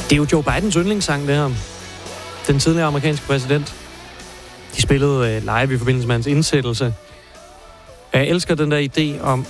Det er jo Joe Bidens yndlingssang, det her. Den tidligere amerikanske præsident. De spillede live i forbindelse med hans indsættelse. Jeg elsker den der idé om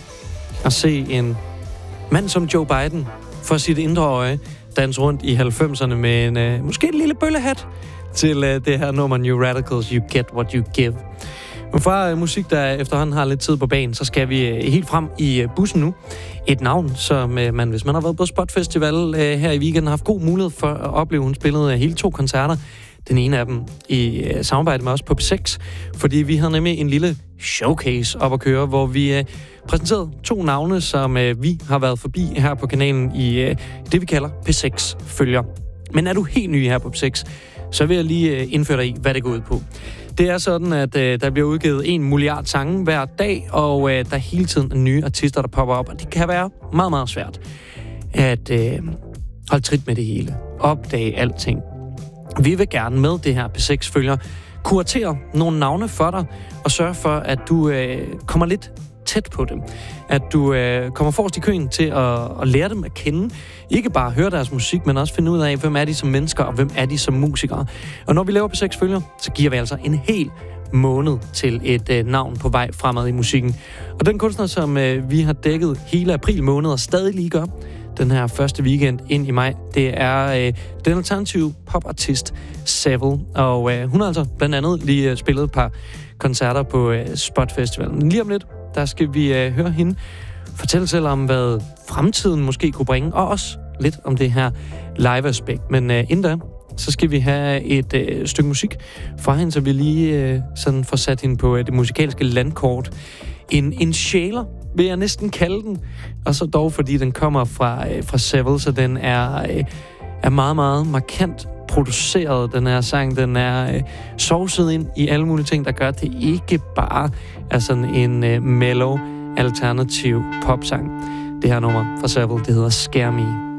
at se en mand som Joe Biden for sit indre øje danse rundt i 90'erne med en måske en lille bøllehat til det her nummer New Radicals, You Get What You Give. Men fra musik, der efterhånden har lidt tid på banen, så skal vi helt frem i bussen nu. Et navn, som man, hvis man har været på Spot Festival her i weekenden, har haft god mulighed for at opleve. Hun spillede hele 2 koncerter. Den ene af dem i samarbejde med os på P6, fordi vi havde nemlig en lille showcase op at køre, hvor vi præsenterede 2 navne, som vi har været forbi her på kanalen i det, vi kalder P6-følger. Men er du helt ny her på P6, så vil jeg lige indføre dig i, hvad det går ud på. Det er sådan, at der bliver udgivet 1 milliard sange hver dag, og der er hele tiden nye artister, der popper op, og det kan være meget, meget svært at holde trit med det hele. Opdage alting. Vi vil gerne med det her P6-følger kuratere nogle navne for dig, og sørge for, at du kommer lidt tæt på dem. At du kommer forrest i køen til at lære dem at kende. Ikke bare høre deres musik, men også finde ud af, hvem er de som mennesker, og hvem er de som musikere. Og når vi laver P6-følger, så giver vi altså en hel måned til et navn på vej fremad i musikken. Og den kunstner, som vi har dækket hele april måned og stadig lige gør den her første weekend ind i maj, det er den alternative popartist Seville. Og hun har altså blandt andet lige spillet et par koncerter på Spot Festival. Men lige om lidt, der skal vi høre hende fortælle selv om, hvad fremtiden måske kunne bringe, og også lidt om det her live-aspekt. Men inden da, så skal vi have et stykke musik fra hende, så vi lige sådan får sat hende på det musikalske landkort. En sjæler, vil jeg næsten kalde den. Og så dog, fordi den kommer fra Seville, så den er meget, meget markant produceret, den her sang. Den er sovset ind i alle mulige ting, der gør, at det ikke bare er sådan en mellow, alternativ popsang. Det her nummer fra Seville, det hedder Scare Me.